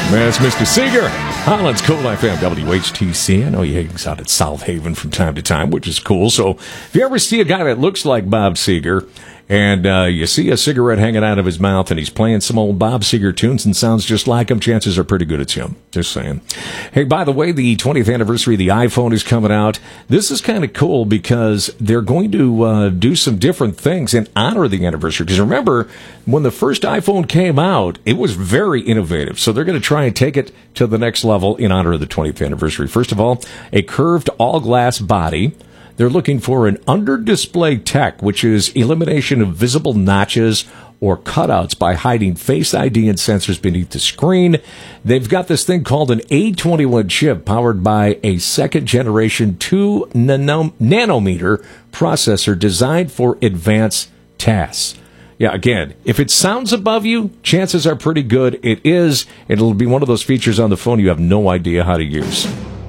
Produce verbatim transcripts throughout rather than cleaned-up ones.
That's Mister Seeger. Holland's Cool F M, W H T C. I know he hangs out at South Haven from time to time, which is cool. So if you ever see a guy that looks like Bob Seger, and uh, you see a cigarette hanging out of his mouth, and he's playing some old Bob Seger tunes and sounds just like him, chances are pretty good it's him. Just saying. Hey, by the way, the twentieth anniversary of the iPhone is coming out. This is kind of cool because they're going to uh, do some different things in honor of the anniversary. Because remember, when the first iPhone came out, it was very innovative. So they're going to try and take it to the next level in honor of the twentieth anniversary. First of all, a curved all-glass body. They're looking for an under-display tech, which is elimination of visible notches or cutouts by hiding Face I D and sensors beneath the screen. They've got this thing called an A twenty-one chip powered by a second-generation two nano- nanometer processor designed for advanced tasks. Yeah, again, if it sounds above you, chances are pretty good it is. It'll be one of those features on the phone you have no idea how to use.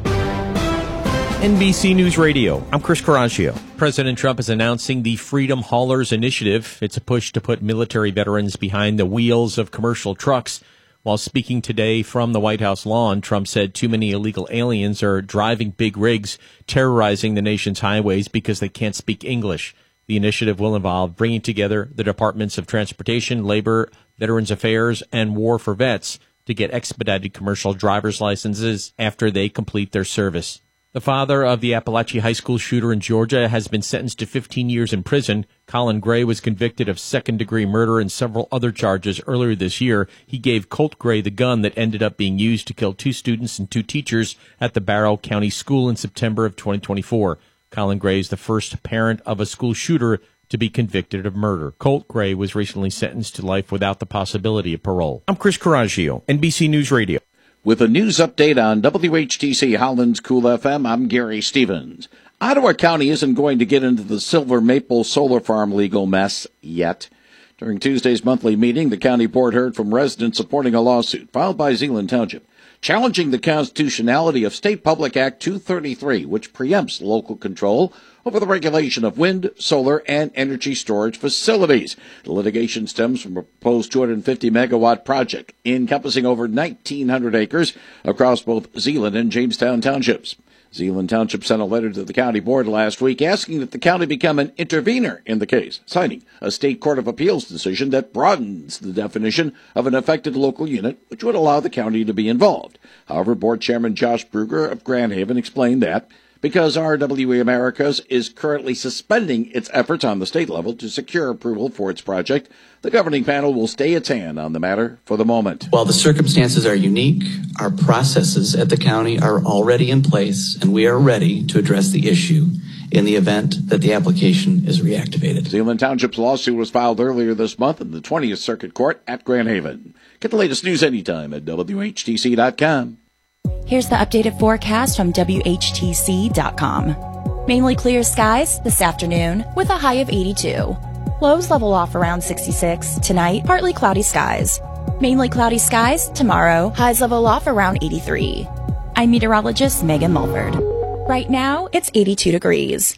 N B C News Radio, I'm Chris Caraccio. President Trump is announcing the Freedom Haulers Initiative. It's a push to put military veterans behind the wheels of commercial trucks. While speaking today from the White House lawn, Trump said too many illegal aliens are driving big rigs, terrorizing the nation's highways because they can't speak English. The initiative will involve bringing together the Departments of Transportation, Labor, Veterans Affairs, and War for Vets to get expedited commercial driver's licenses after they complete their service. The father of the Appalachia High School shooter in Georgia has been sentenced to fifteen years in prison. Colin Gray was convicted of second-degree murder and several other charges earlier this year. He gave Colt Gray the gun that ended up being used to kill two students and two teachers at the Barrow County School in September of twenty twenty-four. Colin Gray is the first parent of a school shooter to be convicted of murder. Colt Gray was recently sentenced to life without the possibility of parole. I'm Chris Caraccio, N B C News Radio. With a news update on W H T C Holland's Cool F M, I'm Gary Stevens. Ottawa County isn't going to get into the Silver Maple Solar Farm legal mess yet. During Tuesday's monthly meeting, the county board heard from residents supporting a lawsuit filed by Zeeland Township, challenging the constitutionality of State Public Act two thirty-three, which preempts local control over the regulation of wind, solar, and energy storage facilities. The litigation stems from a proposed two hundred fifty megawatt project encompassing over nineteen hundred acres across both Zeeland and Jamestown townships. Zeeland Township sent a letter to the county board last week asking that the county become an intervener in the case, citing a state court of appeals decision that broadens the definition of an affected local unit, which would allow the county to be involved. However, board chairman Josh Bruger of Grand Haven explained that because R W A Americas is currently suspending its efforts on the state level to secure approval for its project, the governing panel will stay its hand on the matter for the moment. While the circumstances are unique, our processes at the county are already in place, and we are ready to address the issue in the event that the application is reactivated. Zeeland Township's lawsuit was filed earlier this month in the twentieth Circuit Court at Grand Haven. Get the latest news anytime at W H T C dot com. Here's the updated forecast from W H T C dot com. Mainly clear skies this afternoon with a high of eighty-two. Lows level off around sixty-six. Tonight, partly cloudy skies. Mainly cloudy skies tomorrow. Highs level off around eighty-three. I'm meteorologist Megan Mulford. Right now, it's eighty-two degrees.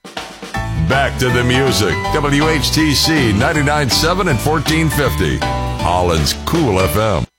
Back to the music. W H T C ninety-nine point seven and fourteen fifty. Holland's Cool F M.